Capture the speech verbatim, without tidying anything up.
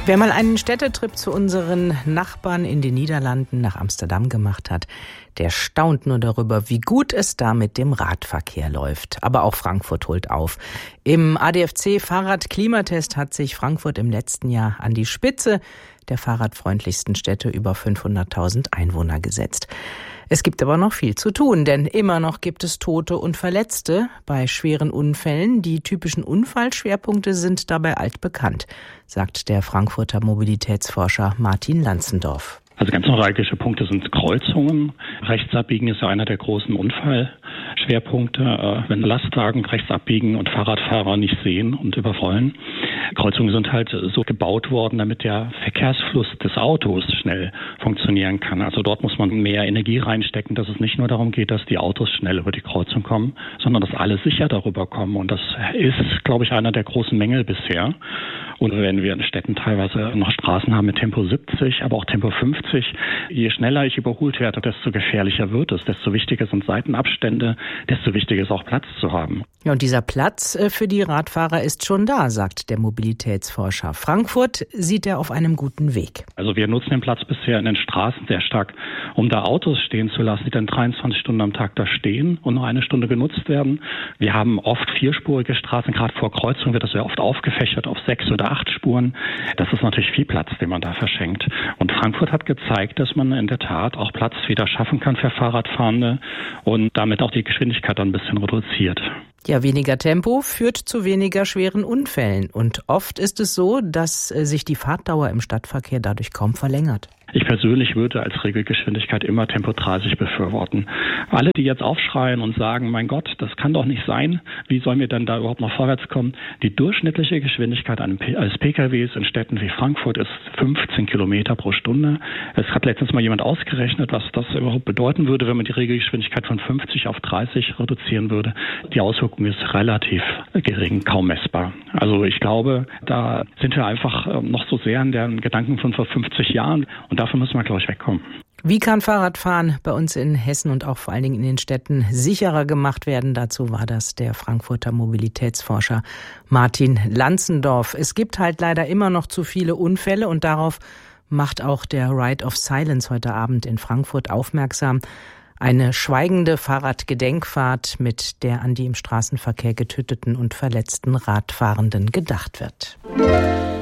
Wer mal einen Städtetrip zu unseren Nachbarn in den Niederlanden nach Amsterdam gemacht hat, der staunt nur darüber, wie gut es da mit dem Radverkehr läuft. Aber auch Frankfurt holt auf. Im A D F C-Fahrrad-Klimatest hat sich Frankfurt im letzten Jahr an die Spitze der fahrradfreundlichsten Städte über fünfhunderttausend Einwohner gesetzt. Es gibt aber noch viel zu tun, denn immer noch gibt es Tote und Verletzte bei schweren Unfällen. Die typischen Unfallschwerpunkte sind dabei altbekannt, sagt der Frankfurter Mobilitätsforscher Martin Lanzendorf. Also ganz neuralgische Punkte sind Kreuzungen. Rechts abbiegen ist ja einer der großen Unfallschwerpunkte, wenn Lastwagen rechts abbiegen und Fahrradfahrer nicht sehen und überrollen. Kreuzungen sind halt so gebaut worden, damit der Verkehrsfluss des Autos schnell funktionieren kann. Also dort muss man mehr Energie reinstecken, dass es nicht nur darum geht, dass die Autos schnell über die Kreuzung kommen, sondern dass alle sicher darüber kommen. Und das ist, glaube ich, einer der großen Mängel bisher. Und wenn wir in Städten teilweise noch Straßen haben mit Tempo siebzig, aber auch Tempo fünfzig, je schneller ich überholt werde, desto gefährlicher wird es, desto wichtiger sind Seitenabstände, desto wichtiger ist auch Platz zu haben. Ja, und dieser Platz für die Radfahrer ist schon da, sagt der Mobilitätsforscher. Frankfurt sieht er auf einem guten Weg. Also wir nutzen den Platz bisher in den Straßen sehr stark, um da Autos stehen zu lassen, die dann dreiundzwanzig Stunden am Tag da stehen und nur eine Stunde genutzt werden. Wir haben oft vierspurige Straßen, gerade vor Kreuzungen wird das sehr oft aufgefächert auf sechs oder acht Spuren. Das ist natürlich viel Platz, den man da verschenkt. Und Frankfurt hat gezeigt, dass man in der Tat auch Platz wieder schaffen kann für Fahrradfahrende und damit auch die Geschwindigkeit dann ein bisschen reduziert. Ja, weniger Tempo führt zu weniger schweren Unfällen. Und oft ist es so, dass sich die Fahrtdauer im Stadtverkehr dadurch kaum verlängert. Ich persönlich würde als Regelgeschwindigkeit immer Tempo dreißig befürworten. Alle, die jetzt aufschreien und sagen, mein Gott, das kann doch nicht sein, wie sollen wir denn da überhaupt noch vorwärts kommen? Die durchschnittliche Geschwindigkeit eines P K Ws in Städten wie Frankfurt ist fünfzehn Kilometer pro Stunde. Es hat letztens mal jemand ausgerechnet, was das überhaupt bedeuten würde, wenn man die Regelgeschwindigkeit von fünfzig auf dreißig reduzieren würde. Die Auswirkung ist relativ gering, kaum messbar. Also ich glaube, da sind wir einfach noch so sehr in den Gedanken von vor fünfzig Jahren und davon müssen wir, glaube ich, wegkommen. Wie kann Fahrradfahren bei uns in Hessen und auch vor allen Dingen in den Städten sicherer gemacht werden? Dazu war das der Frankfurter Mobilitätsforscher Martin Lanzendorf. Es gibt halt leider immer noch zu viele Unfälle und darauf macht auch der Ride of Silence heute Abend in Frankfurt aufmerksam. Eine schweigende Fahrradgedenkfahrt, mit der an die im Straßenverkehr getöteten und verletzten Radfahrenden gedacht wird.